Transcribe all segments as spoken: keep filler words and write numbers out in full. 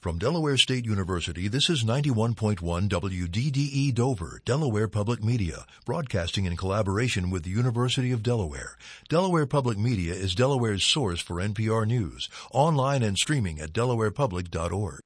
From Delaware State University, this is ninety-one point one W D D E Dover, Delaware Public Media, broadcasting in collaboration with the University of Delaware. Delaware Public Media is Delaware's source for N P R News, online and streaming at delaware public dot org.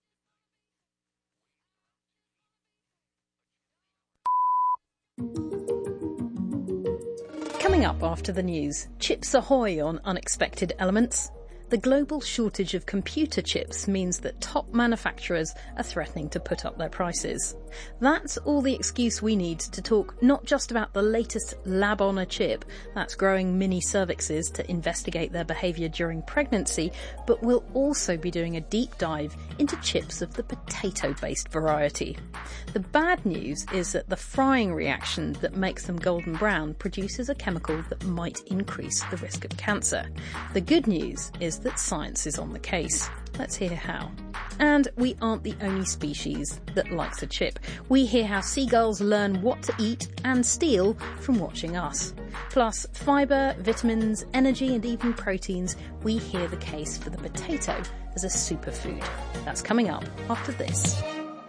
Coming up after the news, chips ahoy on unexpected elements. The global shortage of computer chips means that top manufacturers are threatening to put up their prices. That's all the excuse we need to talk not just about the latest lab on a chip, that's growing mini cervixes to investigate their behaviour during pregnancy, but we'll also be doing a deep dive into chips of the potato-based variety. The bad news is that the frying reaction that makes them golden brown produces a chemical that might increase the risk of cancer. The good news is that science is on the case. Let's hear how. And we aren't the only species that likes a chip. We hear how seagulls learn what to eat and steal from watching us. Plus, fibre, vitamins, energy and even proteins, we hear the case for the potato as a superfood. That's coming up after this.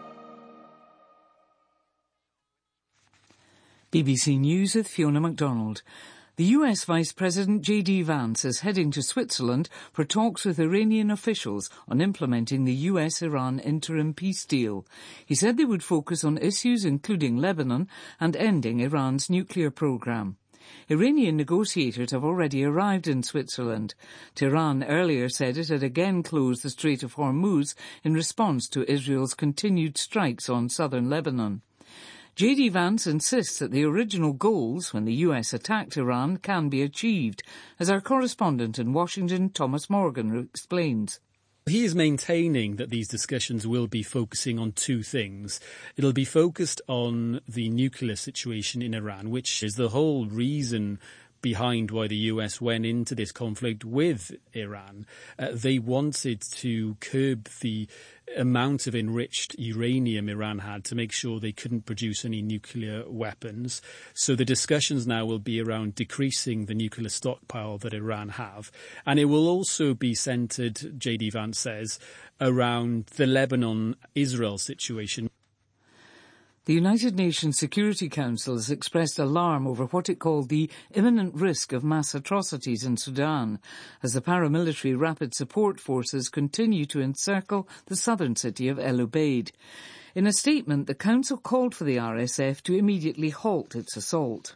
B B C News with Fiona MacDonald. The U S Vice President J D Vance is heading to Switzerland for talks with Iranian officials on implementing the U S Iran interim peace deal. He said they would focus on issues including Lebanon and ending Iran's nuclear program. Iranian negotiators have already arrived in Switzerland. Tehran earlier said it had again closed the Strait of Hormuz in response to Israel's continued strikes on southern Lebanon. J D Vance insists that the original goals when the U S attacked Iran can be achieved, as our correspondent in Washington, Thomas Morgan, explains. He is maintaining that these discussions will be focusing on two things. It'll be focused on the nuclear situation in Iran, which is the whole reason behind why the U S went into this conflict with Iran. Uh, they wanted to curb the amount of enriched uranium Iran had to make sure they couldn't produce any nuclear weapons. So the discussions now will be around decreasing the nuclear stockpile that Iran have. And it will also be centred, J D Vance says, around the Lebanon-Israel situation. The United Nations Security Council has expressed alarm over what it called the imminent risk of mass atrocities in Sudan, as the paramilitary rapid support forces continue to encircle the southern city of El Ubaid. In a statement, the Council called for the R S F to immediately halt its assault.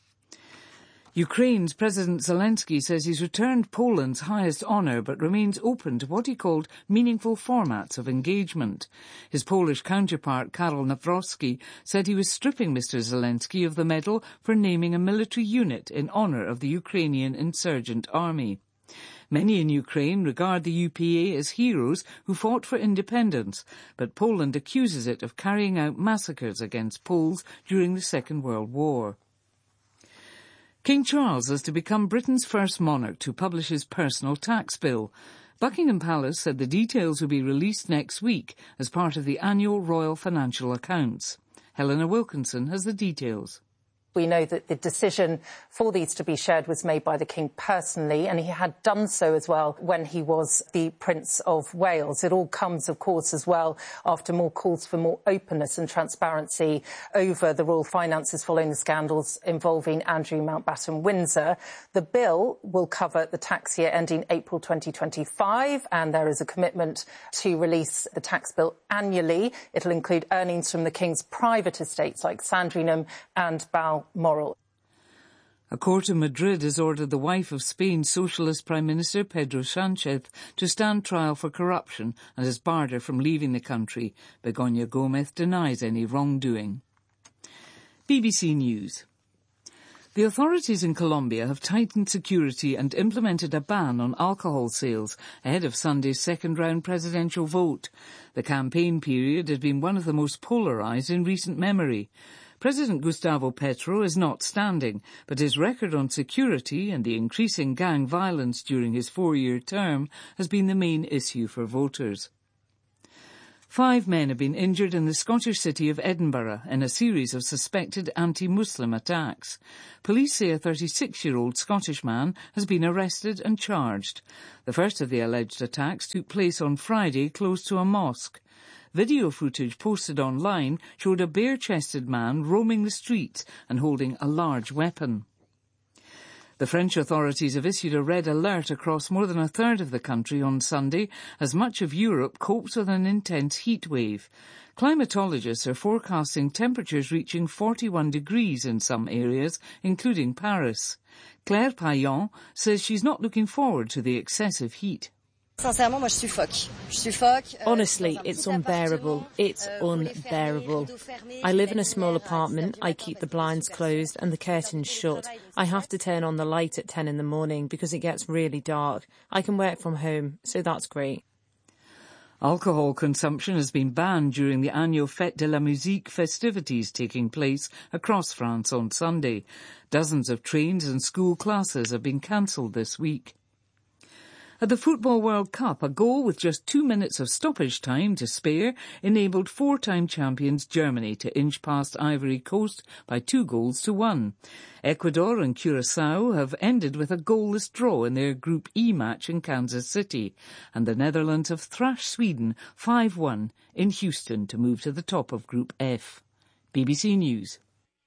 Ukraine's President Zelensky says he's returned Poland's highest honour but remains open to what he called meaningful formats of engagement. His Polish counterpart, Karol Nawrocki, said he was stripping Mister Zelensky of the medal for naming a military unit in honour of the Ukrainian insurgent army. Many in Ukraine regard the U P A as heroes who fought for independence, but Poland accuses it of carrying out massacres against Poles during the Second World War. King Charles is to become Britain's first monarch to publish his personal tax bill. Buckingham Palace said the details will be released next week as part of the annual royal financial accounts. Helena Wilkinson has the details. We know that the decision for these to be shared was made by the King personally, and he had done so as well when he was the Prince of Wales. It all comes, of course, as well after more calls for more openness and transparency over the royal finances following the scandals involving Andrew Mountbatten Windsor. The bill will cover the tax year ending April twenty twenty-five, and there is a commitment to release the tax bill annually. It'll include earnings from the King's private estates like Sandringham and Balmoral. A court in Madrid has ordered the wife of Spain's Socialist Prime Minister Pedro Sánchez to stand trial for corruption and has barred her from leaving the country. Begoña Gómez denies any wrongdoing. B B C News. The authorities in Colombia have tightened security and implemented a ban on alcohol sales ahead of Sunday's second-round presidential vote. The campaign period has been one of the most polarised in recent memory. President Gustavo Petro is not standing, but his record on security and the increasing gang violence during his four-year term has been the main issue for voters. Five men have been injured in the Scottish city of Edinburgh in a series of suspected anti-Muslim attacks. Police say a thirty-six-year-old Scottish man has been arrested and charged. The first of the alleged attacks took place on Friday close to a mosque. Video footage posted online showed a bare-chested man roaming the streets and holding a large weapon. The French authorities have issued a red alert across more than a third of the country on Sunday as much of Europe copes with an intense heat wave. Climatologists are forecasting temperatures reaching forty-one degrees in some areas, including Paris. Claire Payan says she's not looking forward to the excessive heat. Honestly, it's unbearable. It's unbearable. I live in a small apartment. I keep the blinds closed and the curtains shut. I have to turn on the light at ten in the morning because it gets really dark. I can work from home, so that's great. Alcohol consumption has been banned during the annual Fête de la Musique festivities taking place across France on Sunday. Dozens of trains and school classes have been cancelled this week. At the Football World Cup, a goal with just two minutes of stoppage time to spare enabled four-time champions Germany to inch past Ivory Coast by two goals to one. Ecuador and Curacao have ended with a goalless draw in their Group E match in Kansas City, and the Netherlands have thrashed Sweden five one in Houston to move to the top of Group F. B B C News.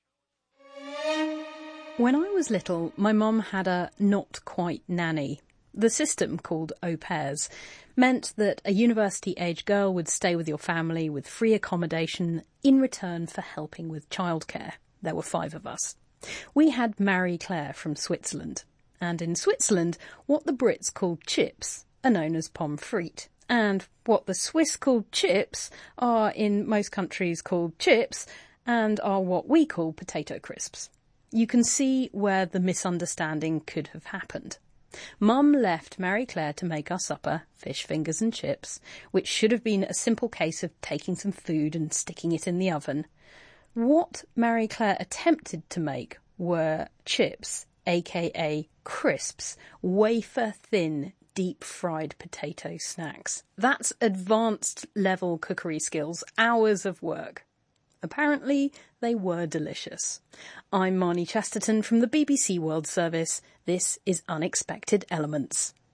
When I was little, my mum had a not-quite nanny. The system, called au pairs, meant that a university-age girl would stay with your family with free accommodation in return for helping with childcare. There were five of us. We had Marie Claire from Switzerland. And in Switzerland, what the Brits called chips are known as pommes frites. And what the Swiss called chips are in most countries called chips and are what we call potato crisps. You can see where the misunderstanding could have happened. Mum left Marie Claire to make our supper, fish fingers and chips, which should have been a simple case of taking some food and sticking it in the oven. What Marie Claire attempted to make were chips, aka crisps, wafer-thin, deep-fried potato snacks. That's advanced-level cookery skills, hours of work. Apparently, they were delicious. I'm Marnie Chesterton from the B B C World Service. This is Unexpected Elements.